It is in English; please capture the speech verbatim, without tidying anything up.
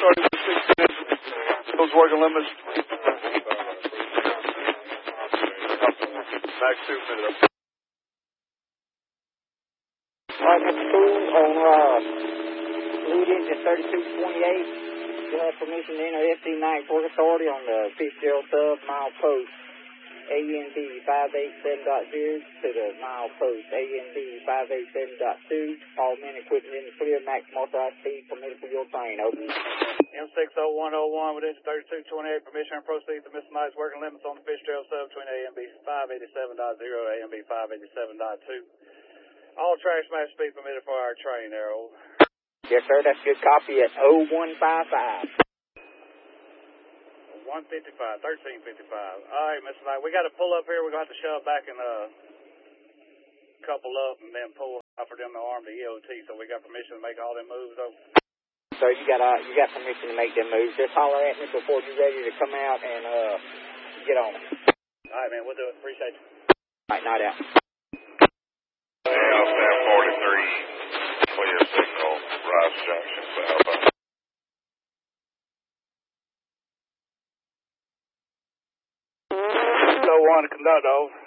thirty-one sixteen, those working limits. Max two minutes. Alright, Mister School, on uh, lead engine thirty-two twenty-eight, you have permission to enter F D Ninth Work Authority on the Fitzgerald Sub mile post A N B five eighty-seven point zero to the mile post A N B five eighty-seven point two. All men equipment in the clear, maximum authorized speed permitted for your train. Over. M six oh one oh one with engine thirty-two twenty-eight, permission to proceed to Mister Knight's working limits on the Fitzgerald Sub between A N B five eighty-seven point zero and A N B five eighty-seven point two. All tracks max speed permitted for our train there, over. Yes, sir, that's good copy at oh one five five. one fifty-five, thirteen fifty-five. All right, Mister Knight, we got to pull up here. We're going to have to shove back and uh, couple up and then pull out for them to arm the E O T. So we got permission to make all them moves, over. So you got uh, you got permission to make them moves. Just holler at me before you're ready to come out and uh, get on. All right, man, we'll do it. Appreciate you. All right, night out. Stand forty-three, clear signal, Rice Junction, south. So one to conduct, over.